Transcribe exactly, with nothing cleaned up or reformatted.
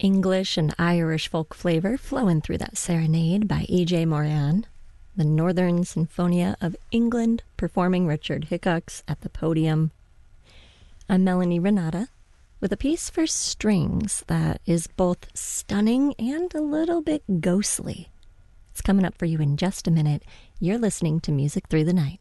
English and Irish folk flavor flowing through that serenade by E J Moran, the Northern Sinfonia of England performing Richard Hickox at the podium. I'm Melanie Renata with a piece for strings that is both stunning and a little bit ghostly. It's coming up for you in just a minute. You're listening to Music Through the Night.